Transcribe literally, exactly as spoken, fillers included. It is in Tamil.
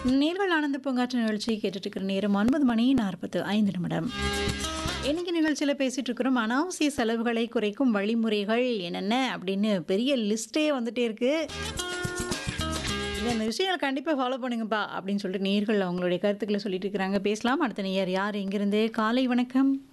நேர்கள் ஆனந்த பூங்காற்று நிகழ்ச்சி கேட்டுட்டு இருக்கிற நேரம் ஒன்பது மணி நாற்பத்து ஐந்து நிமிடம். இன்னைக்கு நிகழ்ச்சியில் பேசிட்டு இருக்கிறோம் அனாவசிய செலவுகளை குறைக்கும் வழிமுறைகள் என்னென்ன அப்படின்னு பெரிய லிஸ்டே வந்துட்டே இருக்கு. இந்த விஷயங்கள் கண்டிப்பாக ஃபாலோ பண்ணுங்கப்பா அப்படின்னு சொல்லிட்டு நேர்கள் அவங்களுடைய கருத்துக்களை சொல்லிட்டு இருக்கிறாங்க. பேசலாம். அடுத்த நேயர் யார் எங்கிருந்து? காலை வணக்கம்.